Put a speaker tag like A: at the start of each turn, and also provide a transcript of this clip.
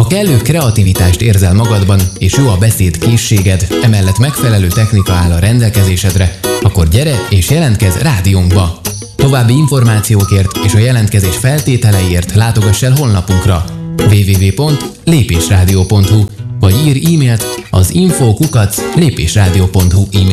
A: Ha kellő kreativitást érzel magadban, és jó a beszédkészséged, emellett megfelelő technika áll a rendelkezésedre, akkor gyere és jelentkezz rádiónkba! További információkért és a jelentkezés feltételeiért látogass el honlapunkra www.lépésradio.hu vagy írj e-mailt az info@lépésradio.hu e-mail